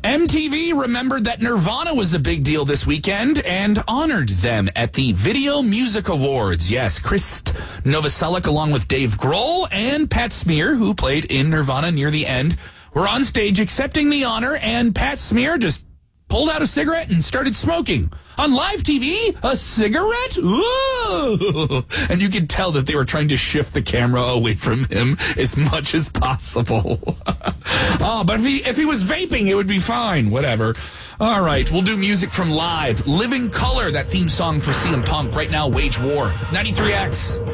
MTV remembered that Nirvana was a big deal this weekend and honored them at the Video Music Awards. Yes, Chris Novoselic, along with Dave Grohl and Pat Smear, who played in Nirvana near the end, were on stage accepting the honor, and Pat Smear just pulled out a cigarette and started smoking. On live TV, a cigarette? Ooh! And you could tell that they were trying to shift the camera away from him as much as possible. But if he was vaping, it would be fine. Whatever. All right, we'll do music from Live. Living Color, that theme song for CM Punk. Right now, Wage War. 93X.